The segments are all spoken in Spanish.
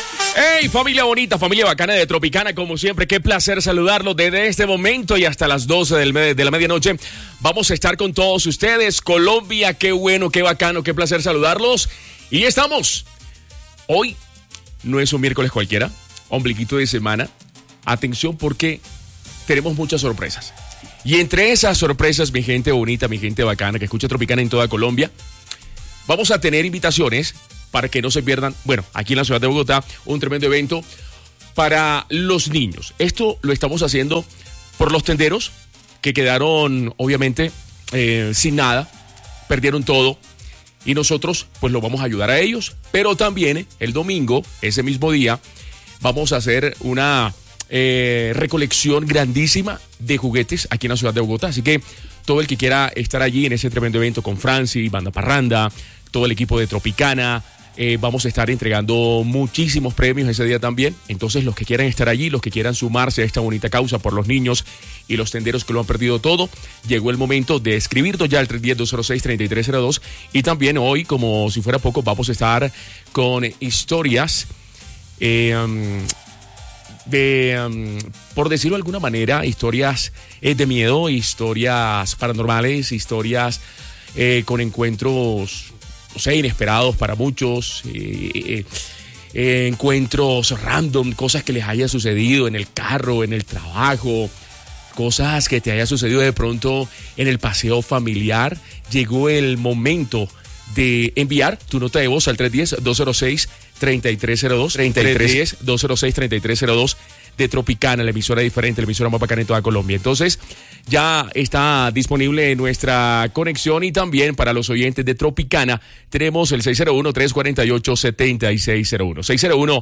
Hey, familia bonita, familia bacana de Tropicana, como siempre, qué placer saludarlos desde este momento y hasta las 12 de la medianoche. Vamos a estar con todos ustedes. Colombia, qué bueno, qué bacano, qué placer saludarlos. Y estamos. Hoy no es un miércoles cualquiera, ombliguito de semana. Atención porque tenemos muchas sorpresas. Y entre esas sorpresas, mi gente bonita, mi gente bacana que escucha Tropicana en toda Colombia, vamos a tener invitaciones para que no se pierdan, bueno, aquí en la ciudad de Bogotá, un tremendo evento para los niños. Esto lo estamos haciendo por los tenderos que quedaron, obviamente, sin nada, perdieron todo, y nosotros, pues, lo vamos a ayudar a ellos, pero también el domingo, ese mismo día, vamos a hacer una recolección grandísima de juguetes aquí en la ciudad de Bogotá, así que todo el que quiera estar allí en ese tremendo evento con Franci, Banda Parranda, todo el equipo de Tropicana, vamos a estar entregando muchísimos premios ese día también. Entonces, los que quieran estar allí, los que quieran sumarse a esta bonita causa por los niños y los tenderos que lo han perdido todo, llegó el momento de escribirnos ya al 310-206-3302. Y también hoy, como si fuera poco, vamos a estar con historias por decirlo de alguna manera, historias de miedo, historias paranormales, historias con encuentros, no sé, inesperados para muchos, encuentros random, cosas que les haya sucedido en el carro, en el trabajo, cosas que te haya sucedido de pronto en el paseo familiar. Llegó el momento de enviar tu nota de voz al 310-206-3302, 310-206-3302 de Tropicana, la emisora diferente, la emisora más bacana en toda Colombia. Entonces, ya está disponible nuestra conexión y también para los oyentes de Tropicana tenemos el 601-348-7601.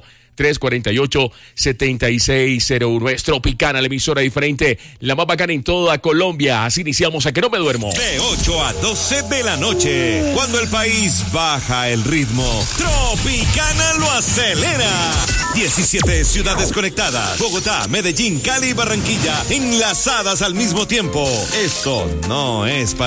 601-348-7601. Es Tropicana, la emisora diferente, la más bacana en toda Colombia. Así iniciamos a Que No Me Duermo. De 8 a 12 de la noche, cuando el país baja el ritmo, Tropicana lo acelera. 17 ciudades conectadas: Bogotá, Medellín, Cali y Barranquilla, enlazadas al mismo tiempo. Esto no es para